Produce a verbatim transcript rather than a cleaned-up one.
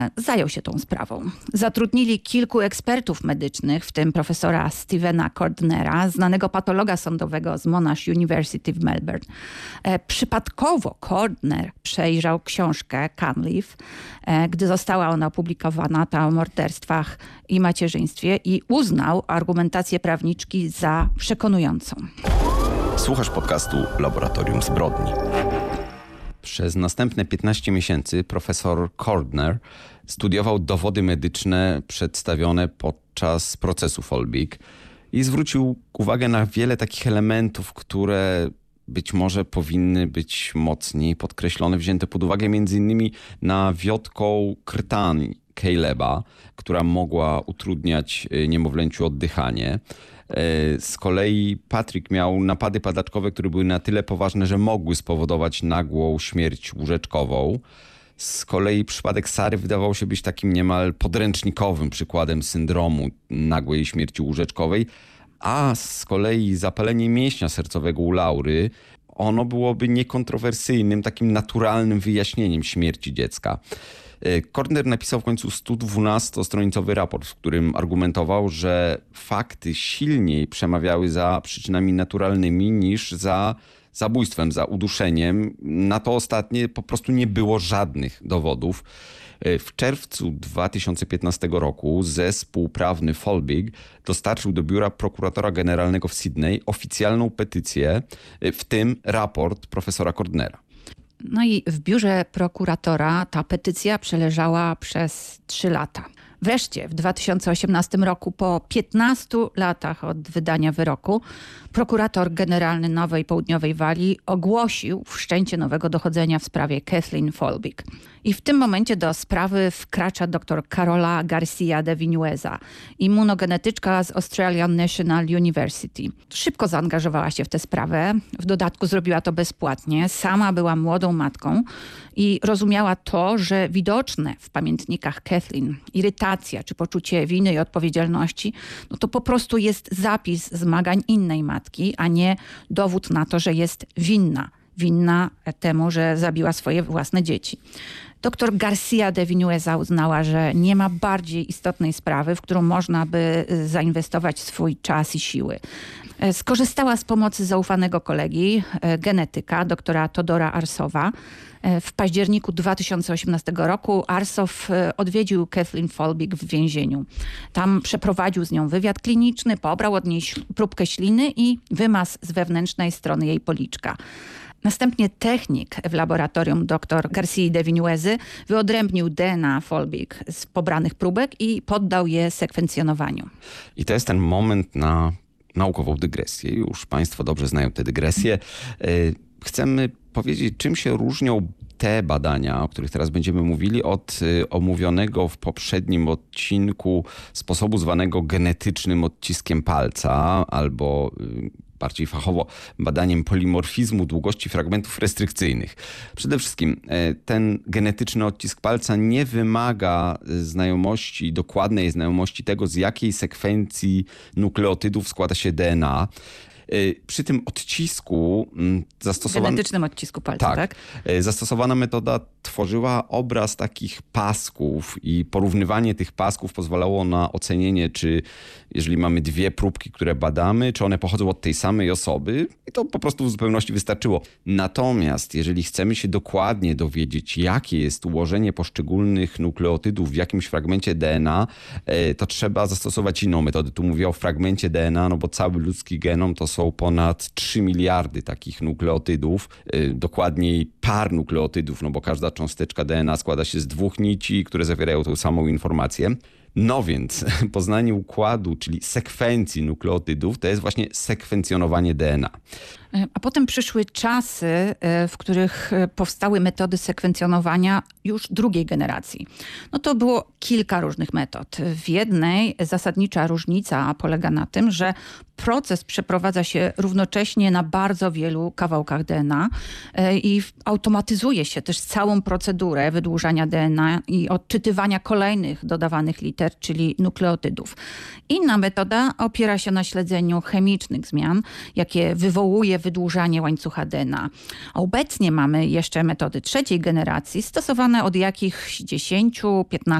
zajął się tą sprawą. Zatrudnili kilku ekspertów medycznych, w tym profesora Stephena Cordnera, znanego patologa sądowego z Monash University w Melbourne. Przypadkowo Cordner przejrzał książkę Cunliffe, gdy została ona opublikowana, ta o morderstwach i macierzyństwie, i uznał argumentację prawniczki za przekonującą. Słuchasz podcastu Laboratorium Zbrodni. Przez następne piętnaście miesięcy profesor Cordner studiował dowody medyczne przedstawione podczas procesu Folbig i zwrócił uwagę na wiele takich elementów, które być może powinny być mocniej podkreślone, wzięte pod uwagę między innymi na wiotką krtani Caleba, która mogła utrudniać niemowlęciu oddychanie. Z kolei Patrick miał napady padaczkowe, które były na tyle poważne, że mogły spowodować nagłą śmierć łóżeczkową. Z kolei przypadek Sary wydawał się być takim niemal podręcznikowym przykładem syndromu nagłej śmierci łóżeczkowej, a z kolei zapalenie mięśnia sercowego u Laury, ono byłoby niekontrowersyjnym, takim naturalnym wyjaśnieniem śmierci dziecka. Cordner napisał w końcu sto dwunastostronicowy raport, w którym argumentował, że fakty silniej przemawiały za przyczynami naturalnymi niż za zabójstwem, za uduszeniem. Na to ostatnie po prostu nie było żadnych dowodów. W czerwcu dwa tysiące piętnastego roku zespół prawny Folbig dostarczył do biura prokuratora generalnego w Sydney oficjalną petycję, w tym raport profesora Cordnera. No i w biurze prokuratora ta petycja przeleżała przez trzy lata. Wreszcie w dwa tysiące osiemnastym roku, po piętnastu latach od wydania wyroku, prokurator generalny Nowej Południowej Walii ogłosił wszczęcie nowego dochodzenia w sprawie Kathleen Folbig. I w tym momencie do sprawy wkracza dr Carola Garcia de Vinuesa, immunogenetyczka z Australian National University. Szybko zaangażowała się w tę sprawę. W dodatku zrobiła to bezpłatnie. Sama była młodą matką i rozumiała to, że widoczne w pamiętnikach Kathleen irytacja czy poczucie winy i odpowiedzialności, no to po prostu jest zapis zmagań innej matki, a nie dowód na to, że jest winna. Winna temu, że zabiła swoje własne dzieci. Doktor Garcia de Vinuesa uznała, że nie ma bardziej istotnej sprawy, w którą można by zainwestować swój czas i siły. Skorzystała z pomocy zaufanego kolegi, genetyka, doktora Todora Arsowa. W październiku dwa tysiące osiemnastego roku Arsow odwiedził Kathleen Folbig w więzieniu. Tam przeprowadził z nią wywiad kliniczny, pobrał od niej próbkę śliny i wymaz z wewnętrznej strony jej policzka. Następnie technik w laboratorium dr Garcii de Vinuesy wyodrębnił D N A Folbig z pobranych próbek i poddał je sekwencjonowaniu. I to jest ten moment na naukową dygresję. Już Państwo dobrze znają tę dygresję. Chcemy powiedzieć, czym się różnią te badania, o których teraz będziemy mówili, od omówionego w poprzednim odcinku sposobu zwanego genetycznym odciskiem palca, albo bardziej fachowo badaniem polimorfizmu długości fragmentów restrykcyjnych. Przede wszystkim ten genetyczny odcisk palca nie wymaga znajomości, dokładnej znajomości tego, z jakiej sekwencji nukleotydów składa się D N A. Przy tym odcisku zastosowana... Genetycznym odcisku palca, tak? tak? Zastosowana metoda tworzyła obraz takich pasków i porównywanie tych pasków pozwalało na ocenienie, czy jeżeli mamy dwie próbki, które badamy, czy one pochodzą od tej samej osoby, i to po prostu w zupełności wystarczyło. Natomiast jeżeli chcemy się dokładnie dowiedzieć, jakie jest ułożenie poszczególnych nukleotydów w jakimś fragmencie D N A, to trzeba zastosować inną metodę. Tu mówię o fragmencie D N A, no bo cały ludzki genom to są ponad trzy miliardy takich nukleotydów, dokładniej par nukleotydów, no bo każda cząsteczka D N A składa się z dwóch nici, które zawierają tą samą informację. No więc poznanie układu, czyli sekwencji nukleotydów, to jest właśnie sekwencjonowanie D N A. A potem przyszły czasy, w których powstały metody sekwencjonowania już drugiej generacji. No to było kilka różnych metod. W jednej zasadnicza różnica polega na tym, że proces przeprowadza się równocześnie na bardzo wielu kawałkach D N A i automatyzuje się też całą procedurę wydłużania D N A i odczytywania kolejnych dodawanych liter liter, czyli nukleotydów. Inna metoda opiera się na śledzeniu chemicznych zmian, jakie wywołuje wydłużanie łańcucha D N A. Obecnie mamy jeszcze metody trzeciej generacji, stosowane od jakichś dziesięciu do piętnastu